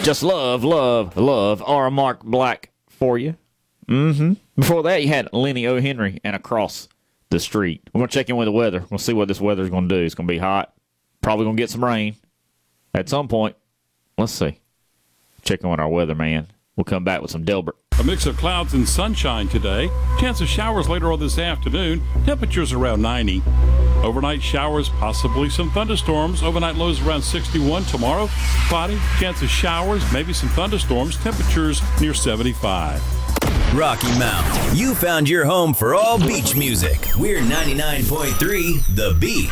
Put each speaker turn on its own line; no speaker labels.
Just love R. Mark Black for you. Before that, you had Lenny O'Henry and Across the Street. We're going to check in with the weather. We'll see what this weather's going to do. It's going to be hot. Probably going to get some rain at some point. Let's see. Check in with our weather, man. We'll come back with some Delbert.
A mix of clouds and sunshine today. Chance of showers later on this afternoon. Temperatures around 90. Overnight showers, possibly some thunderstorms. Overnight lows around 61. Tomorrow, cloudy. Chance of showers, maybe some thunderstorms. Temperatures near 75.
Rocky Mount, you found your home for all beach music. We're 99.3 The Beat.